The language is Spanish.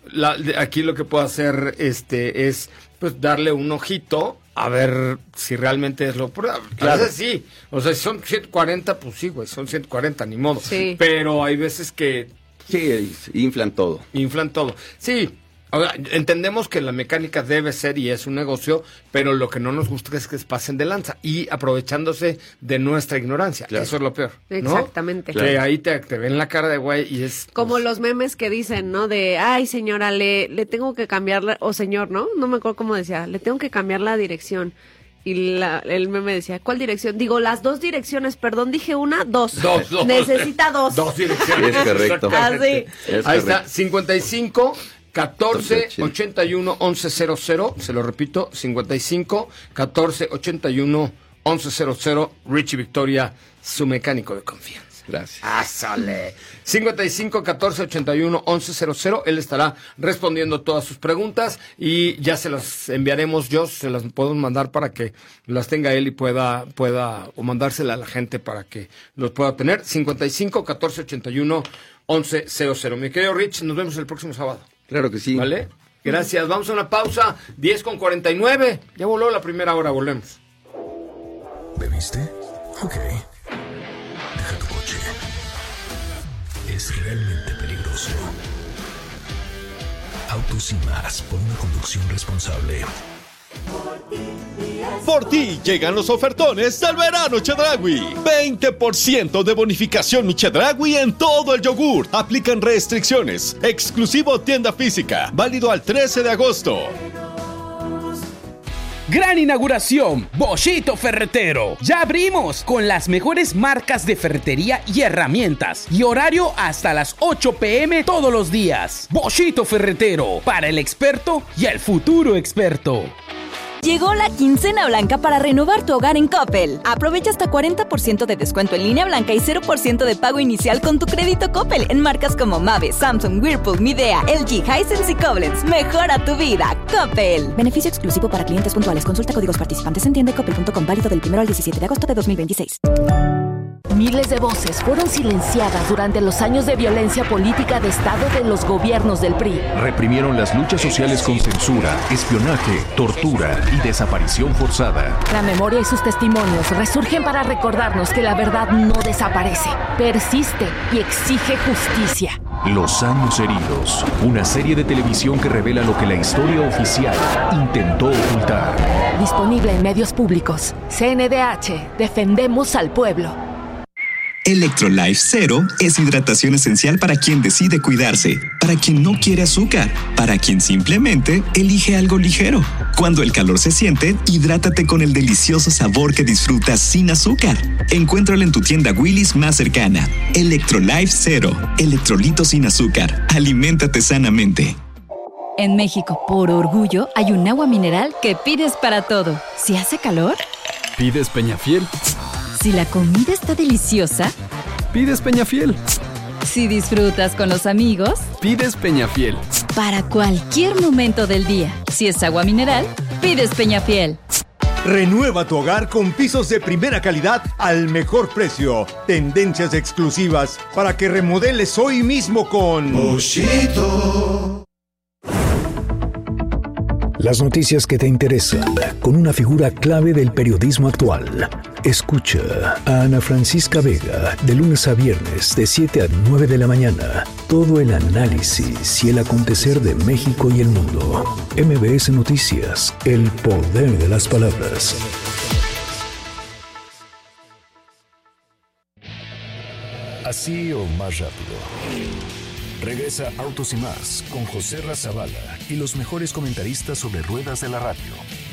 Aquí lo que puedo hacer es pues darle un ojito a ver si realmente es lo... Claro. A veces sí, o sea, si son 140, pues sí, güey, son 140, ni modo. Sí. Pero hay veces que... Sí, inflan todo. Sí, o sea, entendemos que la mecánica debe ser y es un negocio, pero lo que no nos gusta es que se pasen de lanza y aprovechándose de nuestra ignorancia. Claro. Eso es lo peor, ¿no? Exactamente. Que ahí te ven la cara de güey y es... Como pues, los memes que dicen, ¿no? De, ay, señora, le tengo que cambiar, o señor, ¿no? No me acuerdo cómo decía, le tengo que cambiar la dirección. Y el meme decía, ¿cuál dirección? Digo, las 2 direcciones, perdón, dije una, 2. Dos. Necesita 2. 2 direcciones. Es correcto. Así. Ahí está, 55... 14 81 1100, se lo repito, 55 14 81 1100, Richie Victoria, su mecánico de confianza. Gracias. ¡Sale! 55 14 81 1100, él estará respondiendo todas sus preguntas y ya se las enviaremos se las podemos mandar para que las tenga él y pueda o mandársela a la gente para que los pueda tener. 55 14 81 1100. Mi querido Rich, nos vemos el próximo sábado. Claro que sí. ¿Vale? Gracias. Vamos a una pausa. 10:49. Ya voló la primera hora. Volvemos. ¿Bebiste? Ok. Deja tu coche. Es realmente peligroso. Autos y más por una conducción responsable. Por ti llegan los ofertones del verano Chedraui. 20% de bonificación mi Chedraui en todo el yogur. Aplican restricciones. Exclusivo tienda física. Válido al 13 de agosto. Gran inauguración, Boschito Ferretero. Ya abrimos con las mejores marcas de ferretería y herramientas. Y horario hasta las 8 p.m. todos los días. Boschito Ferretero, para el experto y el futuro experto. Llegó la quincena blanca para renovar tu hogar en Coppel. Aprovecha hasta 40% de descuento en línea blanca y 0% de pago inicial con tu crédito Coppel en marcas como Mave, Samsung, Whirlpool, Midea, LG, Hisense y Koblenz. Mejora tu vida, Coppel. Beneficio exclusivo para clientes puntuales. Consulta códigos participantes en tienda.coppel.com, válido del 1 al 17 de agosto de 2026. Miles de voces fueron silenciadas durante los años de violencia política de Estado de los gobiernos del PRI. Reprimieron las luchas sociales con censura, espionaje, tortura y desaparición forzada. La memoria y sus testimonios resurgen para recordarnos que la verdad no desaparece, persiste y exige justicia. Los años heridos, una serie de televisión que revela lo que la historia oficial intentó ocultar. Disponible en medios públicos. CNDH, defendemos al pueblo. Electrolife Zero es hidratación esencial para quien decide cuidarse, para quien no quiere azúcar, para quien simplemente elige algo ligero. Cuando el calor se siente, hidrátate con el delicioso sabor que disfrutas sin azúcar. Encuéntralo en tu tienda Willy's más cercana. Electrolife Zero, electrolitos sin azúcar. Aliméntate sanamente. En México, por orgullo, hay un agua mineral que pides para todo. Si hace calor, pides Peñafiel. Si la comida está deliciosa, pides Peñafiel. Si disfrutas con los amigos, pides Peñafiel. Para cualquier momento del día, si es agua mineral, pides Peñafiel. Renueva tu hogar con pisos de primera calidad al mejor precio. Tendencias exclusivas para que remodeles hoy mismo con Boschito. Las noticias que te interesan, con una figura clave del periodismo actual. Escucha a Ana Francisca Vega, de lunes a viernes, de 7 a 9 de la mañana. Todo el análisis y el acontecer de México y el mundo. MBS Noticias, el poder de las palabras. Así o más rápido. Regresa Autos y Más con José Razabala y los mejores comentaristas sobre ruedas de la radio.